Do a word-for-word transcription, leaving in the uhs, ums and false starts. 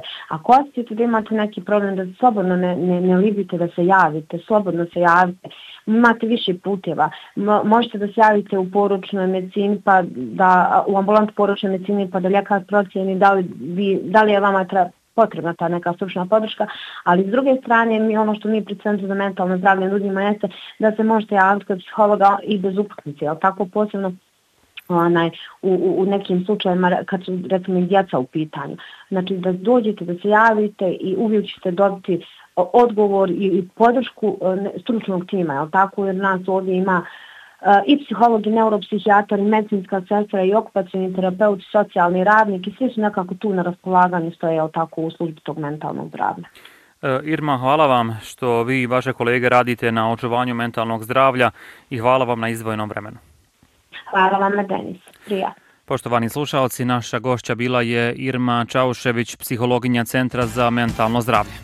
Ako osjetite da imate neki problem, da slobodno ne, ne, ne libite da se javite, slobodno se javite. Imate više puteva. Možete da se javite u poručnoj medicini, pa da u ambulantu poručnoj medicini, pa da ljekar procijeni da li, vi, da li je vama treba potrebna ta neka stručna podrška, ali s druge strane mi ono što mi pri Centru za mentalno zdravlje nudimo jeste da se možete javiti kod psihologa i bez uputnice, ali tako posebno onaj, u, u, u nekim slučajima kad su recimo i djeca u pitanju. Znači da dođete, da se javite i uvijek ćete dobiti odgovor i, i podršku stručnog tima, ali tako, jer nas ovdje ima i psiholog, i neuropsihijatar, i medicinska sestra, i okupacioni terapeut, i socijalni radnik, i svi su nekako tu na raspolaganju, stoje jel tako u službi tog mentalnog zdravlja. Irma, hvala vam što vi i vaše kolege radite na očuvanju mentalnog zdravlja i hvala vam na izdvojenom vremenu. Hvala vam, Denis. Prijatno. Poštovani slušaoci, naša gošća bila je Irma Čaušević, psihologinja Centra za mentalno zdravlje.